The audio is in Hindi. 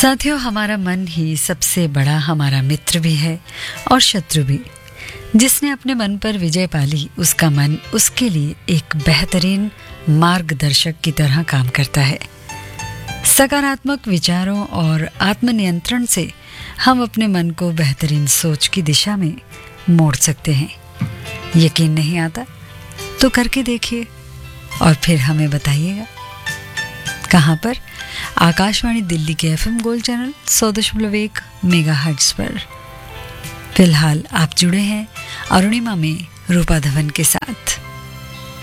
साथियों, हमारा मन ही सबसे बड़ा हमारा मित्र भी है और शत्रु भी। जिसने अपने मन पर विजय पाली, उसका मन उसके लिए एक बेहतरीन मार्गदर्शक की तरह काम करता है। सकारात्मक विचारों और आत्मनियंत्रण से हम अपने मन को बेहतरीन सोच की दिशा में मोड़ सकते हैं। यकीन नहीं आता तो करके देखिए और फिर हमें बताइएगा। कहाँ पर? आकाशवाणी दिल्ली के FM गोल्ड चैनल 100.1 मेगाहर्ट्ज पर। फिलहाल आप जुड़े हैं अरुणिमा में रूपा धवन के साथ।